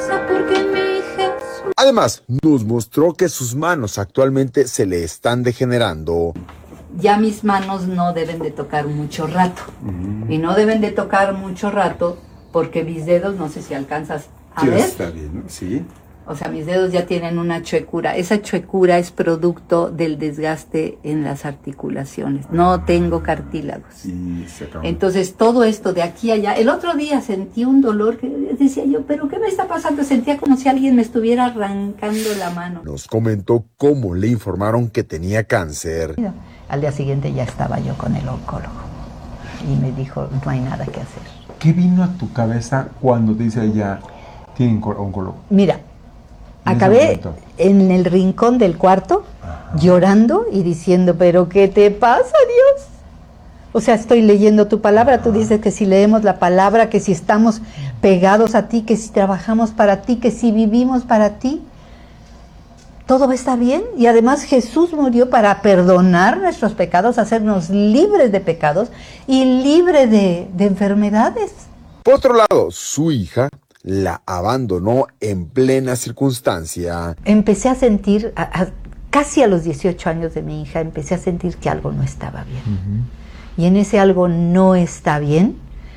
Además, nos mostró que sus manos actualmente se le están degenerando. Ya mis manos no deben de tocar mucho rato. Y no deben de tocar mucho rato porque mis dedos, no sé si alcanzas a ver. Está bien, ¿no? Sí. O sea, mis dedos ya tienen una chuecura. Esa chuecura es producto del desgaste en las articulaciones. No tengo cartílagos. Entonces, todo esto de aquí a allá. El otro día sentí un dolor que decía yo, ¿pero qué me está pasando? Sentía como si alguien me estuviera arrancando la mano. Nos comentó cómo le informaron que tenía cáncer. Al día siguiente ya estaba yo con el oncólogo. Y me dijo, no hay nada que hacer. ¿Qué vino a tu cabeza cuando te dice ella, tiene oncólogo? Mira, acabé en el rincón del cuarto, llorando y diciendo, ¿pero qué te pasa, Dios? O sea, estoy leyendo tu palabra, tú dices que si leemos la palabra, que si estamos pegados a ti, que si trabajamos para ti, que si vivimos para ti, todo va a estar bien. Y además Jesús murió para perdonar nuestros pecados, hacernos libres de pecados y libres de enfermedades. Por otro lado, su hija la abandonó en plena circunstancia. Empecé a sentir, casi a los 18 años de mi hija, empecé a sentir que algo no estaba bien. Y en ese algo no está bien,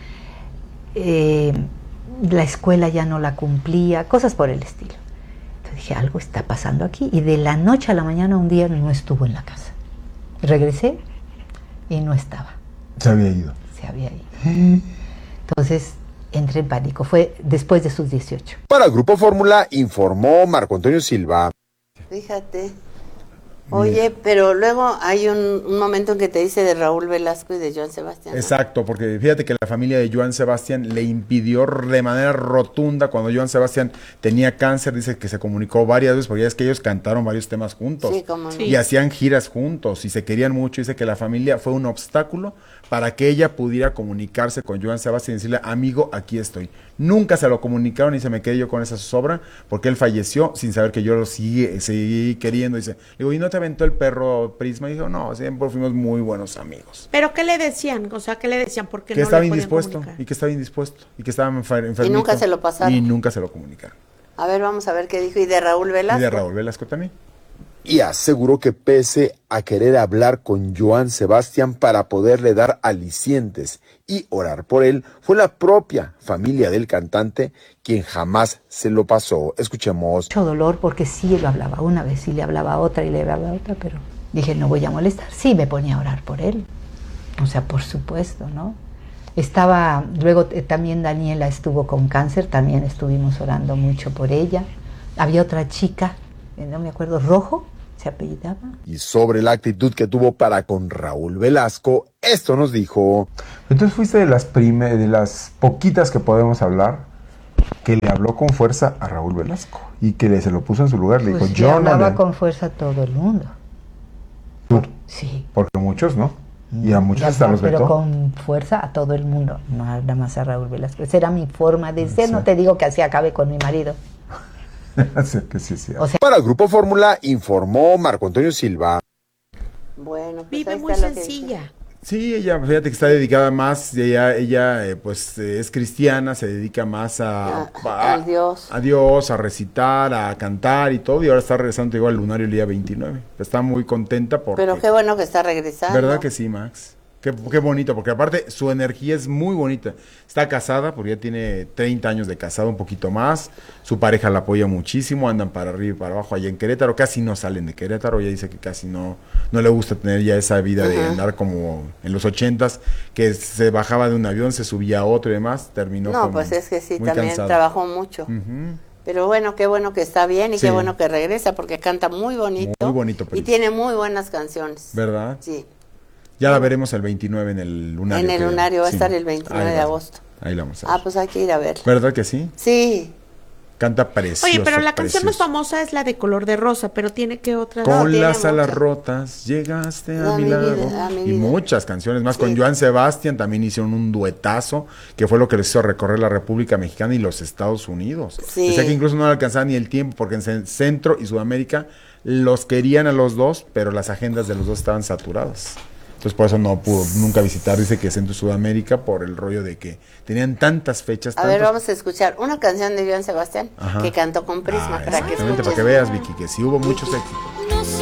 la escuela ya no la cumplía, cosas por el estilo. Entonces dije, algo está pasando aquí. Y de la noche a la mañana un día no estuvo en la casa. Regresé y no estaba. Se había ido. Se había ido. Entonces entré en pánico, fue después de sus 18. Para el Grupo Fórmula informó Marco Antonio Silva. Fíjate. Oye, pero luego hay un momento en que te dice de Raúl Velasco y de Joan Sebastián, ¿no? Exacto, porque fíjate que la familia de Joan Sebastián le impidió de manera rotunda cuando Joan Sebastián tenía cáncer. Dice que se comunicó varias veces, porque ya es que ellos cantaron varios temas juntos. Sí, cómo no. Y hacían giras juntos y se querían mucho. Dice que la familia fue un obstáculo para que ella pudiera comunicarse con Joan Sebastián y decirle, amigo, aquí estoy. Nunca se lo comunicaron y se me quedé yo con esa zozobra, porque él falleció sin saber que yo lo seguí queriendo. Dice, digo, ¿y no te aventó el perro Prisma? Y dijo, no, siempre fuimos muy buenos amigos. ¿Pero qué le decían? O sea, ¿qué le decían? Porque que no estaba le podían indispuesto, comunicar. y que estaba indispuesto, y que estaba enfermito. Y nunca se lo pasaron. Y nunca se lo comunicaron. A ver, vamos a ver qué dijo. ¿Y de Raúl Velasco? Y de Raúl Velasco también. Y aseguró que pese a querer hablar con Joan Sebastián para poderle dar alicientes y orar por él, fue la propia familia del cantante quien jamás se lo pasó. Escuchemos. Mucho dolor porque sí lo hablaba una vez y le hablaba otra y le hablaba otra, pero dije, no voy a molestar. Sí me ponía a orar por él. O sea, por supuesto, ¿no? Estaba, luego también Daniela estuvo con cáncer, también estuvimos orando mucho por ella. Había otra chica, no me acuerdo, Rojo, se apellidaba. Y sobre la actitud que tuvo para con Raúl Velasco, esto nos dijo. Entonces fuiste de las poquitas que podemos hablar que le habló con fuerza a Raúl Velasco y que se lo puso en su lugar. Le Pues dijo, yo no hablaba con fuerza a todo el mundo. ¿Tú? Sí. Porque muchos, ¿no? Y a muchos hasta los vetó. Pero con fuerza a todo el mundo, no nada más a Raúl Velasco. Esa era mi forma de ser. No te digo que así acabe con mi marido. Que sí. O sea, para el Grupo Fórmula informó Marco Antonio Silva. Bueno, pues vive ahí muy está lo que sencilla. dice. Sí, ella, fíjate que está dedicada más, ella pues es cristiana, se dedica más a Dios, a recitar, a cantar y todo, y ahora está regresando, llegó al lunario el día 29. Está muy contenta porque... Pero qué bueno que está regresando. ¿Verdad que sí, Max? Qué bonito, porque aparte su energía es muy bonita. Está casada, porque ya tiene 30 años de casado, un poquito más. Su pareja la apoya muchísimo, andan para arriba y para abajo allá en Querétaro. Casi no salen de Querétaro, ella dice que casi no le gusta tener ya esa vida de andar como en los 80s, que se bajaba de un avión, se subía a otro y demás, terminó No, como pues es que sí, muy también cansada. trabajó mucho. Pero bueno, qué bueno que está bien y qué bueno que regresa, porque canta muy bonito. Muy bonito, y tiene muy buenas canciones. ¿Verdad? Sí. Ya la veremos el 29 en el lunario. En el lunario va a estar el 29 de agosto. Ahí la vamos a ver. Pues hay que ir a ver. ¿Verdad que sí? Sí. Canta precioso. Oye, pero la precioso. canción más famosa es la de Color de Rosa, pero tiene que otra. Con tiene las alas muchas. rotas llegaste a A mi mi lado. vida, a mi Y vida. muchas canciones más. Sí. Con Joan Sebastián también hicieron un duetazo, que fue lo que les hizo recorrer la República Mexicana y los Estados Unidos. Sí. Decía que incluso no le alcanzaba ni el tiempo, porque en Centro y Sudamérica los querían a los dos, pero las agendas de los dos estaban saturadas. Entonces por eso no pudo nunca visitar, dice que Centro Sudamérica, por el rollo de que tenían tantas fechas. A ver, vamos a escuchar una canción de Joan Sebastián que cantó con Prisma. Para que exactamente, para que veas, Vicky, que sí hubo muchos éxitos. No sé